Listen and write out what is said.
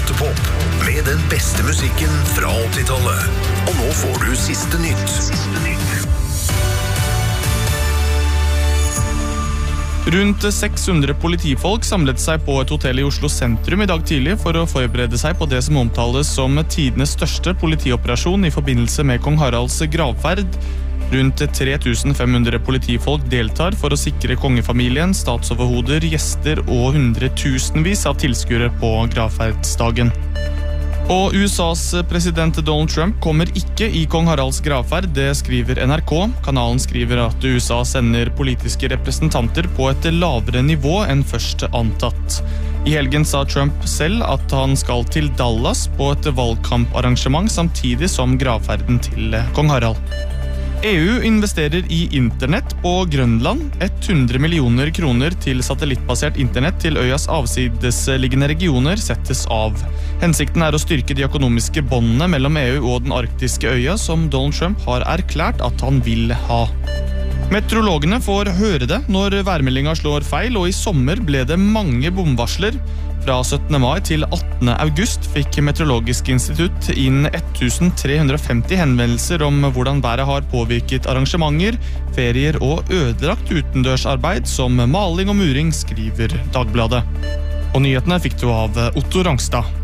Åttepop, med den beste musikken fra 80-tallet. Og nå får du siste nytt. Rundt 600 politifolk samlet seg på et hotell i Oslo sentrum i dag tidlig for å forberede seg på det som omtales som tidenes største politioperasjon i forbindelse med kong Haralds gravferd. Rundt 3500 politifolk deltar for å sikre kongefamilien, statsoverhoder, gjester og hundretusenvis av tilskuere på gravferdsdagen. Og USAs president Donald Trump kommer ikke i kong Haralds gravferd, det skriver NRK. Kanalen skriver at USA sender politiske representanter på et lavere nivå enn først antatt. I helgen sa Trump selv at han skal til Dallas på et valgkamparrangement samtidig som gravferden til kong Harald. EU investerer i internett på Grønland. 100 millioner kroner til satellittbasert internett til øyas avsidesliggende regioner settes av. Hensikten er å styrke de økonomiske båndene mellom EU og den arktiske øya, som Donald Trump har erklært at han vil ha. Meteorologene får høre det når værmeldinga slår feil, og i sommer ble det mange bomvarsler. Fra 17. mai til 18. august fikk Meteorologisk institutt inn 1350 henvendelser om hvordan været har påvirket arrangementer, ferier og ødelagt utendørsarbeid som maling og muring, skriver Dagbladet. Og nyhetene fikk du av Otto Rangstad.